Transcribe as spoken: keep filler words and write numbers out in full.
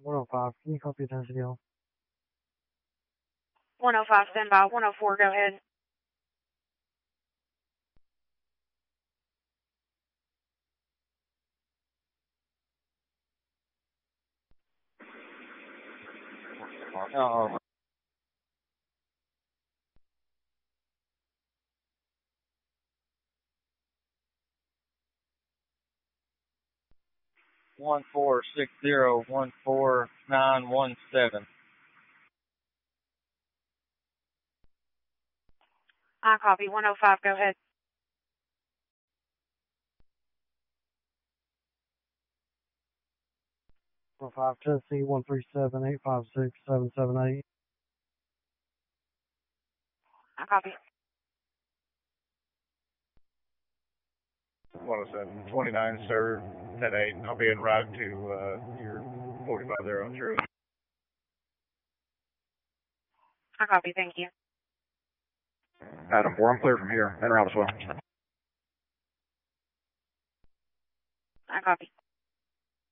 one oh five, can you copy attention deal? one oh five, stand by. one oh four, go ahead. Uh-oh. One four six zero one four nine one seven. I copy. one oh five, go ahead. one oh five, Tennessee, one three seven eight five six seven seven eight. I copy. one oh seven, twenty-nine, sir, ten eight. I'll be en route to uh, your forty-five there on through. I copy, thank you. Adam four, I'm clear from here. En route as well. I copy.